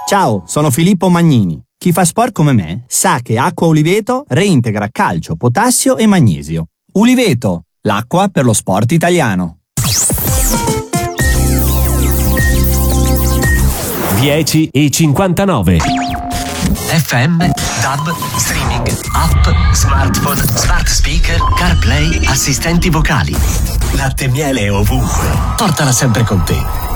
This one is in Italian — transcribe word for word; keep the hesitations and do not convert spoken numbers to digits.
Ciao, sono Filippo Magnini. Chi fa sport come me sa che Acqua Uliveto reintegra calcio, potassio e magnesio. Uliveto, l'acqua per lo sport italiano. dieci e cinquantanove. F M, D A B, streaming, app, smartphone, smart speaker, CarPlay, assistenti vocali. Latte e miele ovunque. Portala sempre con te.